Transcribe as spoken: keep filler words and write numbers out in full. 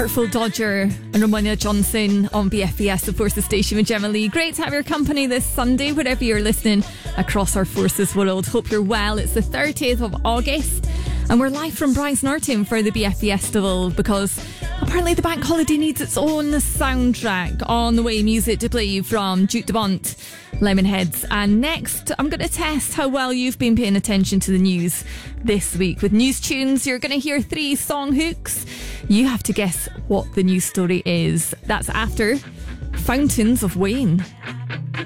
Artful Dodger and Ramona Johnson on B F B S, the Forces Station with Gemma Lee. Great to have your company this Sunday, wherever you're listening across our Forces world. Hope you're well. It's the thirtieth of August and we're live from Bryce Norton for the B F B Festival because apparently the bank holiday needs its own soundtrack. On the way, music to play from Duke Dumont, Lemonheads. And next, I'm going to test how well you've been paying attention to the news this week. With News Tunes, you're going to hear three song hooks. You have to guess what the news story is. That's after Fountains of Wayne.